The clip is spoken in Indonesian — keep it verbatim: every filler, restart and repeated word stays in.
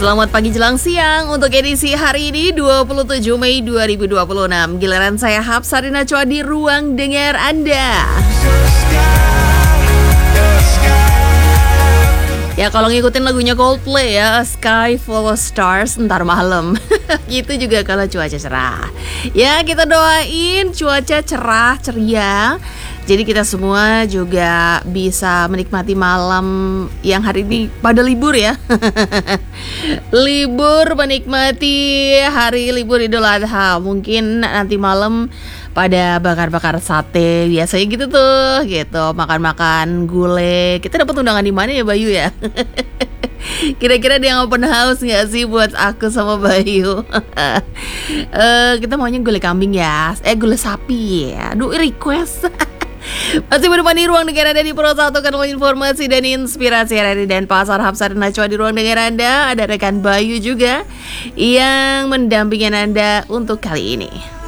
Selamat pagi jelang siang untuk edisi hari ini dua puluh tujuh Mei dua ribu dua puluh enam. Giliran saya Hapsari Najwa di ruang dengar Anda. Ya kalau ngikutin lagunya Coldplay ya, A Sky Full of Stars ntar malam. Gitu juga kalau cuaca cerah. Ya kita doain cuaca cerah, ceria. Jadi kita semua juga bisa menikmati malam yang hari ini pada libur ya. Libur menikmati hari libur Idul Adha. Mungkin nanti malam pada bakar-bakar sate biasanya gitu tuh, gitu makan-makan gulai. Kita dapat undangan di mana ya Bayu ya? Kira-kira dia open house nggak sih buat aku sama Bayu? uh, kita maunya gulai kambing ya, eh gulai sapi ya. Aduh request. Masih menemani ruang dengar Anda di Pro satu kanal informasi dan inspirasi hari dan pasar Hapsari Najwa di ruang dengar Anda. Ada rekan Bayu juga yang mendampingi Anda untuk kali ini.